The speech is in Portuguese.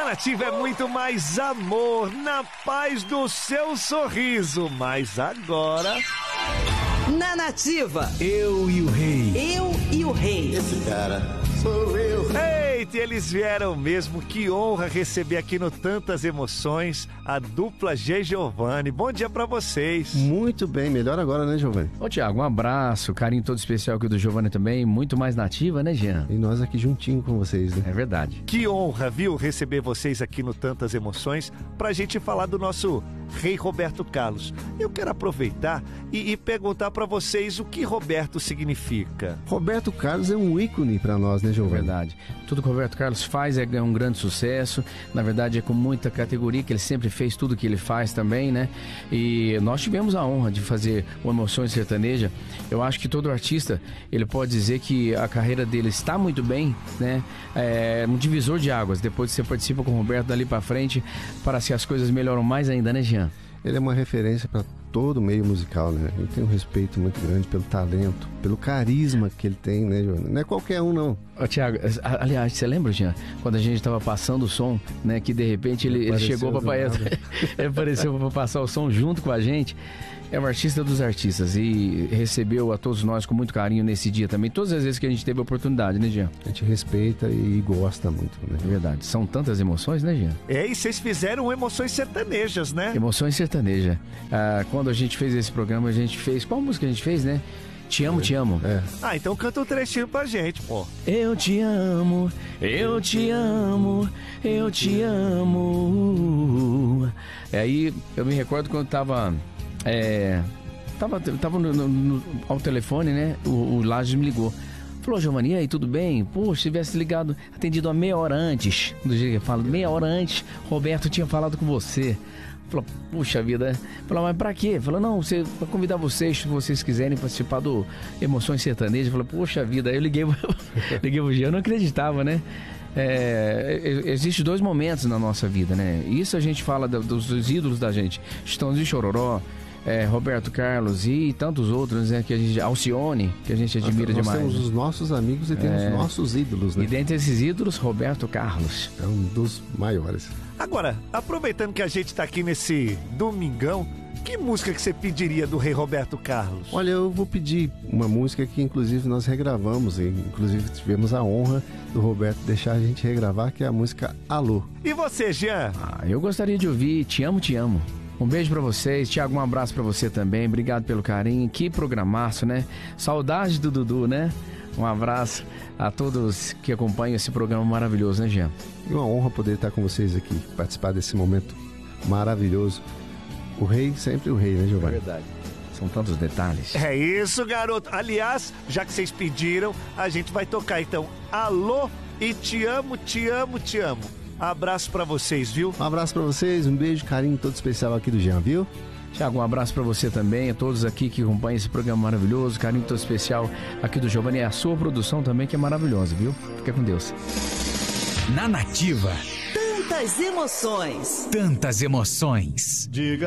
Na Nativa é muito mais amor, na paz do seu sorriso. Mas agora... Na Nativa, Eu e o Rei. eu e o rei. Esse cara sou eu. Eita, eles vieram mesmo. Que honra receber aqui no Tantas Emoções a dupla G. Giovanni. Bom dia pra vocês. Muito bem, melhor agora, né, Giovanni? Ô, Tiago, um abraço, carinho todo especial aqui do Giovanni também, muito mais nativa, né, Jean? E nós aqui juntinho com vocês, né? É verdade. Que honra, viu, receber vocês aqui no Tantas Emoções pra gente falar do nosso rei Roberto Carlos. Eu quero aproveitar e perguntar pra vocês o que Roberto significa. Roberto Carlos é um ícone pra nós, né, É Giovanni? verdade. Tudo que o Roberto Carlos faz é um grande sucesso. Na verdade, é com muita categoria, que ele sempre fez tudo que ele faz também, né? E nós tivemos a honra de fazer o Emoções Sertaneja. Eu acho que todo artista, ele pode dizer que a carreira dele está muito bem, né? É um divisor de águas. Depois que você participa com o Roberto dali pra frente, parece que as coisas melhoram mais ainda, né, Jean? Ele é uma referência pra todo o meio musical, né? Ele tem um respeito muito grande pelo talento, pelo carisma que ele tem, né, Giovanni? Não é qualquer um, não. Ô, Tiago, aliás, você lembra, Jean, quando a gente estava passando o som, né, que de repente ele chegou ele apareceu para passar o som junto com a gente. É um artista dos artistas e recebeu a todos nós com muito carinho nesse dia também, todas as vezes que a gente teve a oportunidade, né, Jean? A gente respeita e gosta muito, né? É verdade, são tantas emoções, né, Jean? É, e vocês fizeram Emoções Sertanejas, né? Emoções sertaneja. Quando a gente fez esse programa, a gente fez... Qual música a gente fez, né? Te amo, te amo. É. Ah, então canta um trechinho pra gente, pô. Eu te amo, eu te amo, eu te amo. Aí eu me recordo quando tava ao telefone, né? O Lages me ligou. Falou, Giovanni, e aí, tudo bem? Poxa, se tivesse ligado, atendido a meia hora antes, do jeito que eu falo, meia hora antes, Roberto tinha falado com você. Falou, puxa vida. Falou, mas pra quê? Falou, não, pra convidar vocês, se vocês quiserem participar do Emoções Sertanejas. Falou, puxa vida. Aí eu liguei pro Jean, eu não acreditava, né? Existem dois momentos na nossa vida, né? Isso a gente fala dos ídolos da gente. Chitãozinho e Chororó, Roberto Carlos e tantos outros, né? Que a gente, Alcione, que a gente admira nós demais. Nós temos os nossos amigos e temos nossos ídolos, né? E dentre esses ídolos, Roberto Carlos. É um dos maiores. Agora, aproveitando que a gente tá aqui nesse domingão, que música que você pediria do rei Roberto Carlos? Olha, eu vou pedir uma música que inclusive nós regravamos, e inclusive tivemos a honra do Roberto deixar a gente regravar, que é a música Alô. E você, Jean? Eu gostaria de ouvir Te Amo, Te Amo. Um beijo pra vocês, Tiago, um abraço pra você também, obrigado pelo carinho, que programaço, né? Saudade do Dudu, né? Um abraço a todos que acompanham esse programa maravilhoso, né, Jean? E uma honra poder estar com vocês aqui, participar desse momento maravilhoso. O rei, sempre o rei, né, Giovanni? É verdade. São tantos detalhes. É isso, garoto. Aliás, já que vocês pediram, a gente vai tocar então Alô e Te Amo, Te Amo, Te Amo. Abraço pra vocês, viu? Um abraço pra vocês, um beijo, carinho todo especial aqui do Jean, viu? Tiago, um abraço pra você também, a todos aqui que acompanham esse programa maravilhoso, carinho todo especial aqui do Giovanni, e a sua produção também que é maravilhosa, viu? Fica com Deus. Na Nativa, Tantas emoções. tantas emoções. Diga.